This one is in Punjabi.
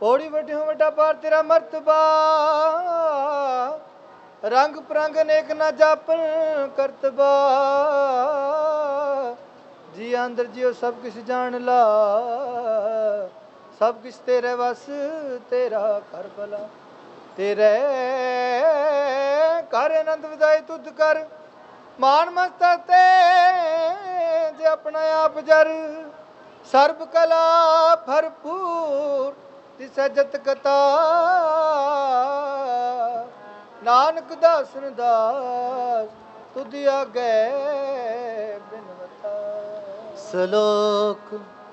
ਓੜੀ ਵੱਡਿਓ ਵੱਡਾ ਪਾਰ ਤੇਰਾ ਮਰਤਬਾ, ਰੰਗ ਪ੍ਰੰਗ ਨੇਕ ਨਾ ਜਾਪਨ ਕਰਤਬਾ। ਜੀ ਅੰਦਰ ਜਿਉ ਸਭ ਕੁਛ ਜਾਣ ਲਾ, ਸਭ ਕੁਛ ਤੇਰੇ ਵਸ ਤੇਰਾ ਕਰ ਭਲਾ। ਤੇਰੇ ਕਰ ਆਨੰਦ ਵਿਦਾਈ ਤੁਧ ਕਰ, ਮਾਨ ਮਸਤਕ ਤੇ ਜੇ ਆਪਣਾ ਆਪ ਜਰ। ਸਰਬ ਕਲਾ ਭਰਪੂਰ ਤਿਸੈ ਜਤ ਕਤਾ, ਨਾਨਕ ਦਾਸਨ ਦਾਸ ਤੁਧ ਆਗੇ ਬਿਨਵਤਾ। ਸ਼ਲੋਕ